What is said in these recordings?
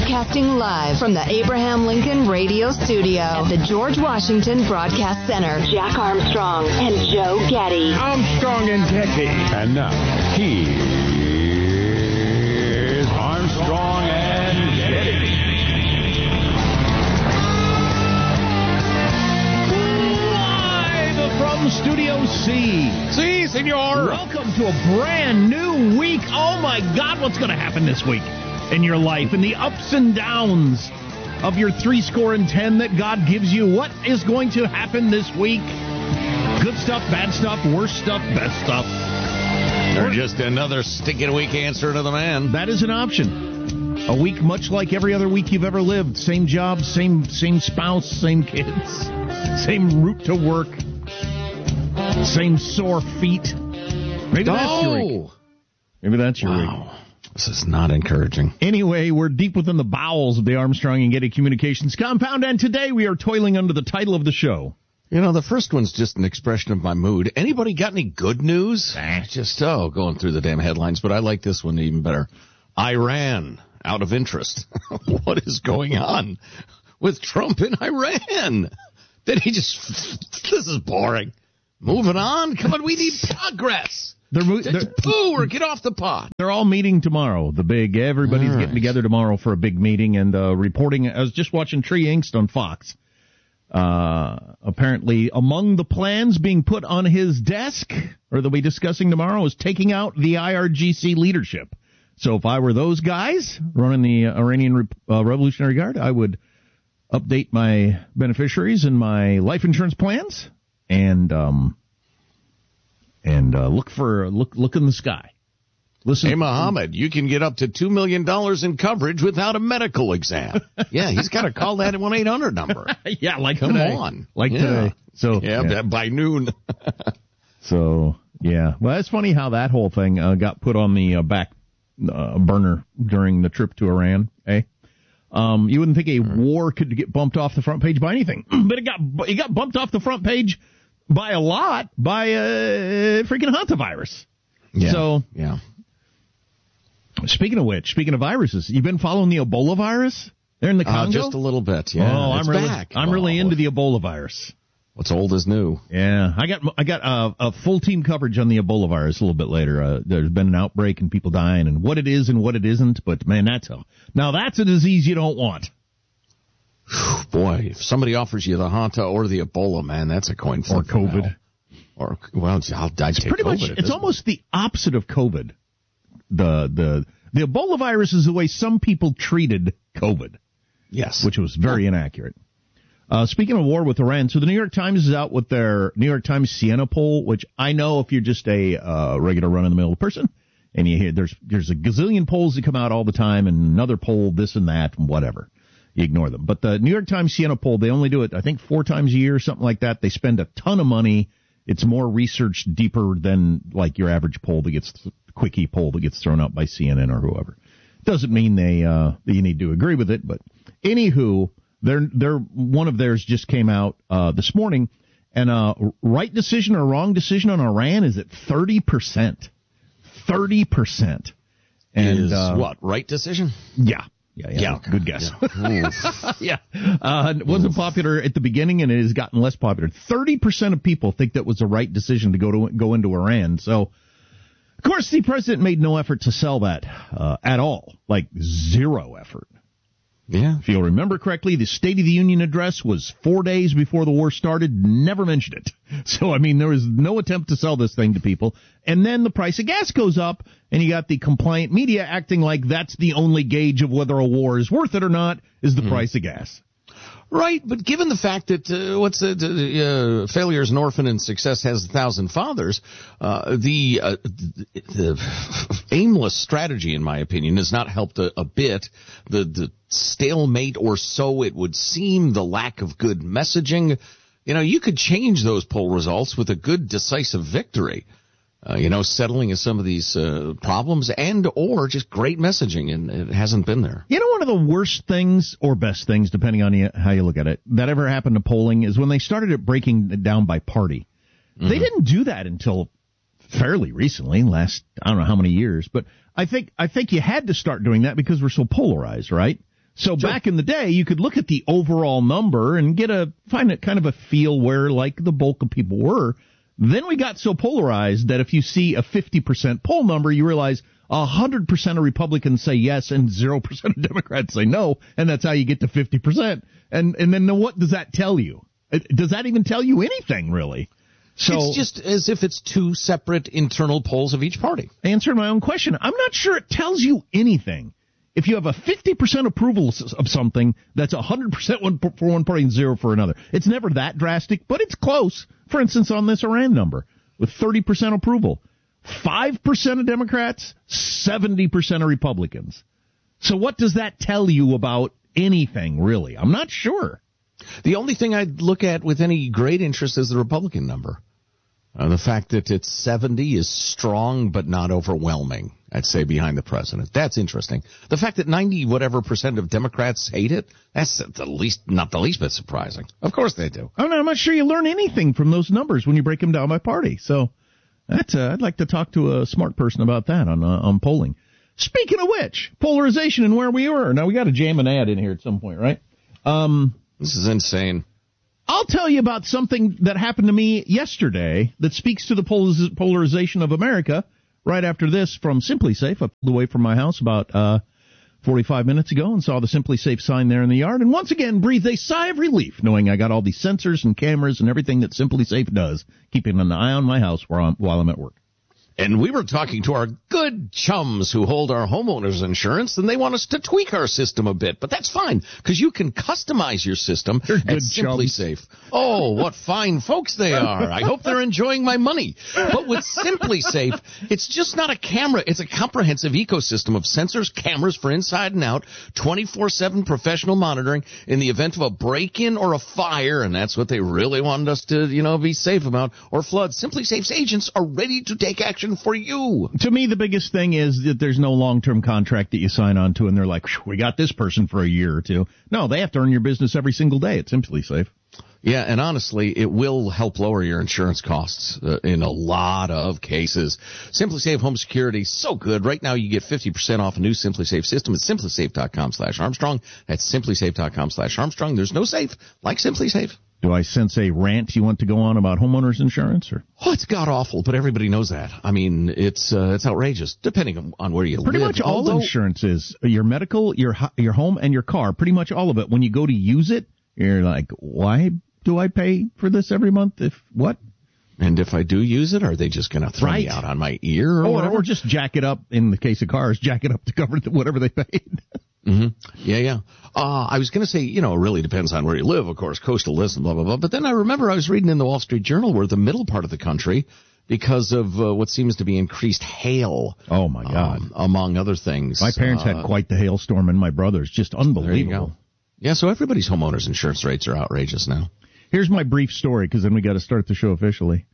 Broadcasting live from the Abraham Lincoln Radio Studio at the George Washington Broadcast Center. Jack Armstrong and Joe Getty. Armstrong and Getty. And now, here's Armstrong and Getty. Live from Studio C. Si, senor. Welcome to a brand new week. Oh, my God, what's going to happen this week in your life and the ups and downs of your 10 that God gives you? What is going to happen this week? Good stuff, bad stuff, worst stuff, best stuff. Or just another stinking week answer to the man. That is an option. A week much like every other week you've ever lived. Same job, same spouse, same kids, same route to work, same sore feet. Maybe that's your week. Maybe that's your week. This is not encouraging. Anyway, we're deep within the bowels of the Armstrong and Getty Communications compound, and today we are toiling under the title of the show. You know, the first one's just an expression of my mood. Anybody got any good news? Just, going through the damn headlines, but I like this one even better. Iran, out of interest. What is going on with Trump in Iran? Did he just, this is boring. Moving on. Come on, we need progress. Or get off the pot. They're all meeting tomorrow. Everybody's getting together tomorrow for a big meeting and reporting. I was just watching Tree Inkst on Fox. Apparently, among the plans being put on his desk, or they'll be discussing tomorrow, is taking out the IRGC leadership. So if I were those guys running the Iranian Revolutionary Guard, I would update my beneficiaries and my life insurance plans and look in the sky. Listen. Hey, Mohammed, you can get up to $2 million in coverage without a medical exam. Yeah, he's got to call that 1-800 number. Yeah, Come today. on. Today. So by noon. So, yeah. Well, it's funny how that whole thing got put on the back burner during the trip to Iran, eh? You wouldn't think a war could get bumped off the front page by anything, but it got bumped off the front page by a lot by freaking hantavirus. Yeah. So, yeah. Speaking of viruses, you been following the Ebola virus there in the Congo? Just a little bit, yeah. Oh, I'm really into the Ebola virus. What's old is new. Yeah, I got a full team coverage on the Ebola virus a little bit later. There's been an outbreak and people dying and what it is and what it isn't. But man, that's a disease you don't want. Boy, if somebody offers you the Hanta or the Ebola, man, that's a coin flip. Or COVID. I'd take pretty COVID. Much, it's almost the opposite of COVID. The Ebola virus is the way some people treated COVID. Yes. Which was very inaccurate. Speaking of war with Iran, so the New York Times is out with their New York Times Siena poll, which I know if you're just a regular run-of-the-mill person, and you hear there's a gazillion polls that come out all the time, and another poll, this and that, and whatever. You ignore them. But the New York Times Siena poll, they only do it, I think, 4 times a year, something like that. They spend a ton of money. It's more research, deeper than like your average poll that gets quickie poll that gets thrown out by CNN or whoever. Doesn't mean that you need to agree with it, but anywho, their one of theirs just came out this morning, and right decision or wrong decision on Iran is at 30%. 30%. And is what, right decision? Yeah. Yeah. Good guess. Yeah. It wasn't popular at the beginning, and it has gotten less popular. 30% of people think that was the right decision to go into Iran. So, of course, the president made no effort to sell that at all, like zero effort. Yeah. If you'll remember correctly, the State of the Union address was 4 days before the war started, never mentioned it. So, I mean, there was no attempt to sell this thing to people. And then the price of gas goes up, and you got the compliant media acting like that's the only gauge of whether a war is worth it or not, is the price of gas. Right, but given the fact that failure is an orphan and success has 1,000 fathers, the aimless strategy, in my opinion, has not helped a bit. The stalemate, or so it would seem, the lack of good messaging. You could change those poll results with a good, decisive victory. Settling of some of these problems and or just great messaging, and it hasn't been there. One of the worst things, or best things, depending on how you look at it, that ever happened to polling is when they started it breaking it down by party. Mm-hmm. They didn't do that until fairly recently, last I don't know how many years, but I think you had to start doing that because we're so polarized, right? So back in the day, you could look at the overall number and find it kind of a feel where like the bulk of people were. Then we got so polarized that if you see a 50% poll number, you realize 100% of Republicans say yes and 0% of Democrats say no, and that's how you get to 50%. And then what does that tell you? Does that even tell you anything, really? So it's just as if it's two separate internal polls of each party. Answering my own question, I'm not sure it tells you anything. If you have a 50% approval of something, that's 100% for one party and 0 for another. It's never that drastic, but it's close. For instance, on this Iran number, with 30% approval, 5% of Democrats, 70% of Republicans. So what does that tell you about anything, really? I'm not sure. The only thing I'd look at with any great interest is the Republican number. The fact that it's 70 is strong but not overwhelming, I'd say, behind the president. That's interesting. The fact that 90% of Democrats hate it, that's not the least bit surprising. Of course they do. I'm not sure you learn anything from those numbers when you break them down by party. So that's I'd like to talk to a smart person about that on polling. Speaking of which, polarization and where we were. Now, we got to jam an ad in here at some point, right? This is insane. I'll tell you about something that happened to me yesterday that speaks to the polarization of America right after this from Simply Safe. I pulled away from my house about 45 minutes ago and saw the Simply Safe sign there in the yard, and once again breathed a sigh of relief knowing I got all these sensors and cameras and everything that Simply Safe does, keeping an eye on my house while I'm at work. And we were talking to our good chums who hold our homeowners insurance, and they want us to tweak our system a bit. But that's fine, because you can customize your system at Simply Safe. Oh, what fine folks they are. I hope they're enjoying my money. But with Simply Safe, it's just not a camera. It's a comprehensive ecosystem of sensors, cameras for inside and out, 24/7 professional monitoring in the event of a break-in or a fire, and that's what they really wanted us to, be safe about, or flood. Simply Safe's agents are ready to take action for you. To me, the biggest thing is that there's no long-term contract that you sign on to, and they're like, we got this person for a year or two. No, they have to earn your business every single day at Simply Safe. Yeah, and honestly, it will help lower your insurance costs in a lot of cases. Simply Safe Home Security, so good. Right now, you get 50% off a new Simply Safe system at simplysafe.com/Armstrong. That's simplysafe.com/Armstrong. There's no safe like Simply Safe. Do I sense a rant you want to go on about homeowners insurance? Or? Oh, it's god-awful, but everybody knows that. I mean, it's outrageous, depending on where you live. Pretty much all insurance is. Your medical, your home, and your car, pretty much all of it. When you go to use it, you're like, why do I pay for this every month? What? And if I do use it, are they just going to throw me out on my ear or just jack it up, in the case of cars, jack it up to cover whatever they paid? Mm-hmm. Yeah. I was going to say, it really depends on where you live, of course, coastal list and blah, blah, blah. But then I remember I was reading in the Wall Street Journal where the middle part of the country, because of what seems to be increased hail. Oh, my God. Among other things. My parents had quite the hailstorm, and my brother's just unbelievable. There you go. Yeah, so everybody's homeowners insurance rates are outrageous now. Here's my brief story, because then we got to start the show officially.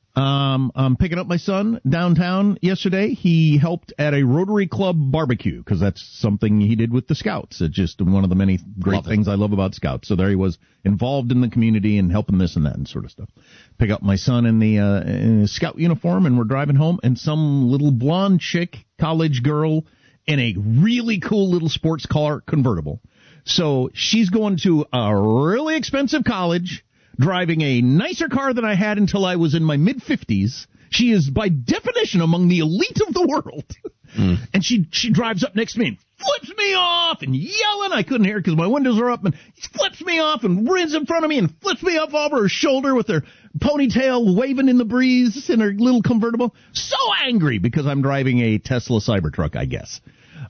I'm picking up my son downtown yesterday. He helped at a Rotary Club barbecue, because that's something he did with the Scouts. It's just one of the many great things I love about Scouts. So there he was, involved in the community and helping this and that and sort of stuff. Pick up my son in the Scout uniform, and we're driving home, and some little blonde chick, college girl, in a really cool little sports car convertible. So she's going to a really expensive college, driving a nicer car than I had until I was in my mid-50s. She is, by definition, among the elite of the world. And she drives up next to me and flips me off and yelling. I couldn't hear because my windows are up. And she flips me off and runs in front of me and flips me up over her shoulder with her ponytail waving in the breeze in her little convertible. So angry because I'm driving a Tesla Cybertruck, I guess.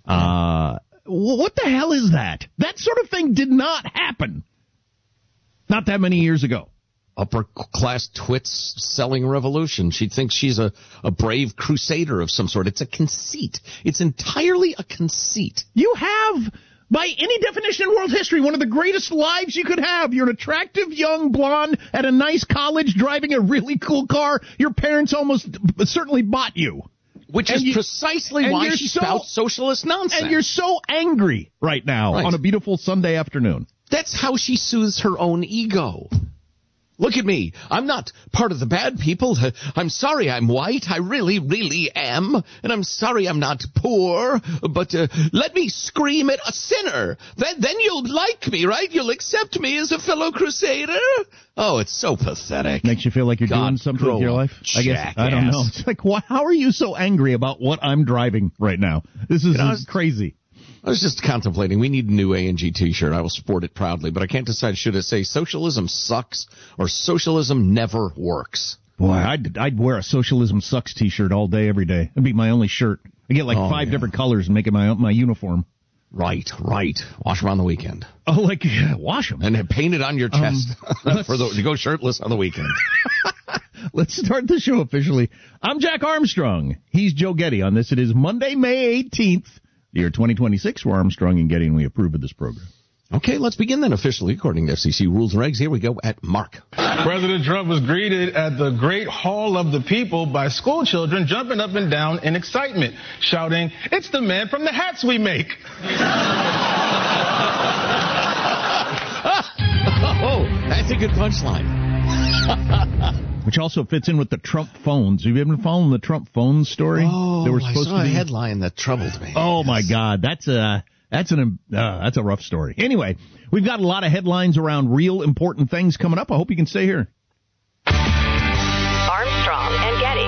What the hell is that? That sort of thing did not happen not that many years ago. Upper class twits selling revolution. She thinks she's a brave crusader of some sort. It's a conceit. It's entirely a conceit. You have, by any definition in world history, one of the greatest lives you could have. You're an attractive young blonde at a nice college driving a really cool car. Your parents almost certainly bought you. Which is precisely why she spouts socialist nonsense. And you're so angry right now on a beautiful Sunday afternoon. That's how she soothes her own ego. Look at me. I'm not part of the bad people. I'm sorry I'm white. I really, really am. And I'm sorry I'm not poor. But let me scream at a sinner. Then you'll like me, right? You'll accept me as a fellow crusader? Oh, it's so pathetic. Makes you feel like you're doing something with your life? I guess. I don't know. It's like, how are you so angry about what I'm driving right now? This is crazy. I was just contemplating, we need a new A&G t-shirt. I will sport it proudly, but I can't decide, should it say socialism sucks or socialism never works? Boy, I'd wear a socialism sucks t-shirt all day, every day. It'd be my only shirt. I get like 5 different colors and make it my uniform. Right. Wash them on the weekend. Oh, wash them. And paint it on your chest to go shirtless on the weekend. Let's start the show officially. I'm Jack Armstrong. He's Joe Getty on this. It is Monday, May 18th. The year 2026, we're Armstrong and Getty, and we approve of this program. Okay, let's begin then officially, according to FCC rules and regs. Here we go at Mark. President Trump was greeted at the Great Hall of the People by school children jumping up and down in excitement, shouting, "It's the man from the hats we make." Oh, that's a good punchline. Which also fits in with the Trump phones. Have you been following the Trump phone story? Oh, I saw a headline that troubled me. Oh, my God. That's a rough story. Anyway, we've got a lot of headlines around real important things coming up. I hope you can stay here. Armstrong and Getty.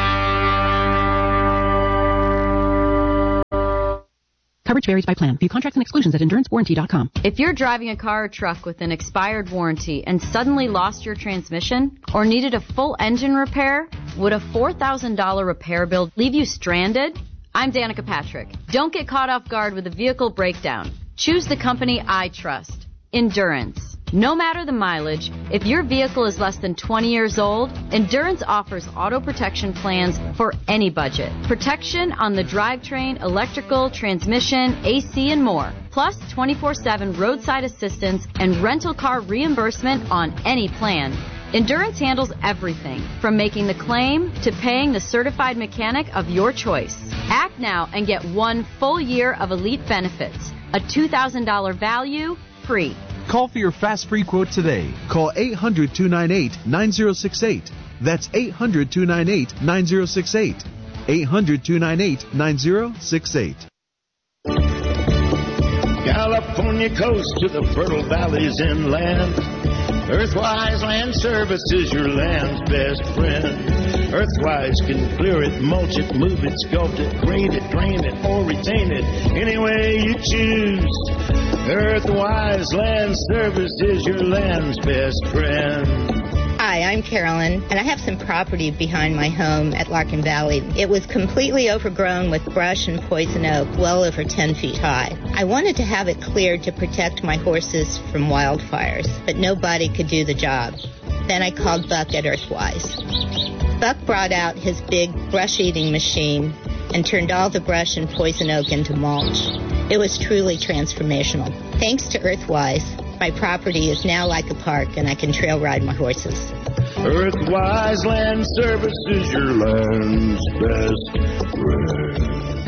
Coverage varies by plan. View contracts and exclusions at EnduranceWarranty.com. If you're driving a car or truck with an expired warranty and suddenly lost your transmission or needed a full engine repair, would a $4,000 repair bill leave you stranded? I'm Danica Patrick. Don't get caught off guard with a vehicle breakdown. Choose the company I trust, Endurance. No matter the mileage, if your vehicle is less than 20 years old, Endurance offers auto protection plans for any budget. Protection on the drivetrain, electrical, transmission, AC, and more. Plus 24/7 roadside assistance and rental car reimbursement on any plan. Endurance handles everything, from making the claim to paying the certified mechanic of your choice. Act now and get 1 full year of elite benefits. A $2,000 value, free. Call for your fast free quote today. Call 800-298-9068. That's 800-298-9068. 800-298-9068. California coast to the fertile valleys inland. Earthwise Land Service is your land's best friend. Earthwise can clear it, mulch it, move it, sculpt it, grade it, drain it, or retain it any way you choose. Earthwise Land Service is your land's best friend. Hi, I'm Carolyn, and I have some property behind my home at Larkin Valley. It was completely overgrown with brush and poison oak, well over 10 feet high. I wanted to have it cleared to protect my horses from wildfires, but nobody could do the job. Then I called Buck at Earthwise. Buck brought out his big brush-eating machine and turned all the brush and poison oak into mulch. It was truly transformational. Thanks to Earthwise, my property is now like a park, and I can trail ride my horses. Earthwise Land Service is your land's best friend.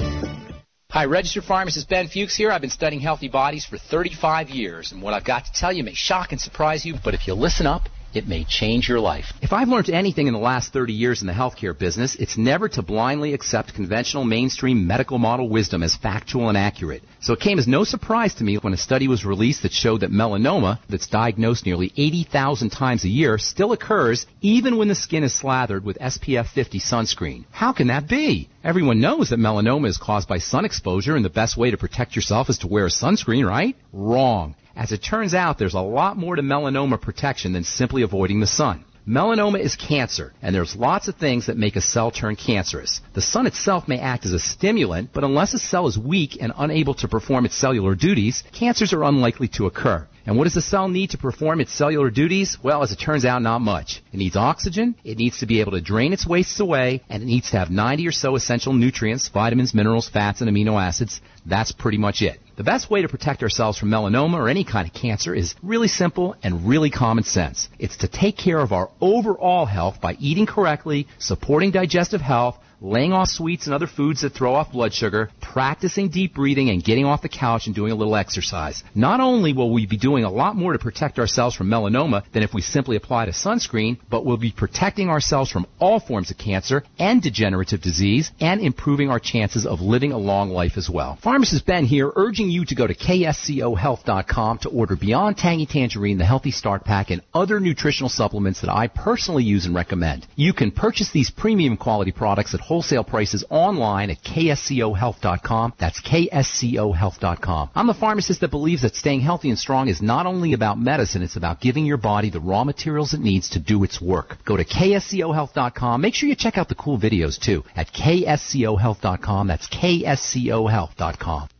Hi, registered pharmacist Ben Fuchs here. I've been studying healthy bodies for 35 years, and what I've got to tell you may shock and surprise you, but if you listen up, it may change your life. If I've learned anything in the last 30 years in the healthcare business, it's never to blindly accept conventional mainstream medical model wisdom as factual and accurate. So it came as no surprise to me when a study was released that showed that melanoma, that's diagnosed nearly 80,000 times a year, still occurs even when the skin is slathered with SPF 50 sunscreen. How can that be? Everyone knows that melanoma is caused by sun exposure, and the best way to protect yourself is to wear a sunscreen, right? Wrong. As it turns out, there's a lot more to melanoma protection than simply avoiding the sun. Melanoma is cancer, and there's lots of things that make a cell turn cancerous. The sun itself may act as a stimulant, but unless a cell is weak and unable to perform its cellular duties, cancers are unlikely to occur. And what does the cell need to perform its cellular duties? Well, as it turns out, not much. It needs oxygen, it needs to be able to drain its wastes away, and it needs to have 90 or so essential nutrients, vitamins, minerals, fats, and amino acids. That's pretty much it. The best way to protect ourselves from melanoma or any kind of cancer is really simple and really common sense. It's to take care of our overall health by eating correctly, supporting digestive health, laying off sweets and other foods that throw off blood sugar, practicing deep breathing, and getting off the couch and doing a little exercise. Not only will we be doing a lot more to protect ourselves from melanoma than if we simply applied a sunscreen, but we'll be protecting ourselves from all forms of cancer and degenerative disease and improving our chances of living a long life as well. Pharmacist Ben here, urging you to go to kscohealth.com to order Beyond Tangy Tangerine, the Healthy Start Pack, and other nutritional supplements that I personally use and recommend. You can purchase these premium quality products at wholesale prices online at kscohealth.com. That's kscohealth.com. I'm the pharmacist that believes that staying healthy and strong is not only about medicine, it's about giving your body the raw materials it needs to do its work. Go to kscohealth.com. Make sure you check out the cool videos too at kscohealth.com. That's kscohealth.com.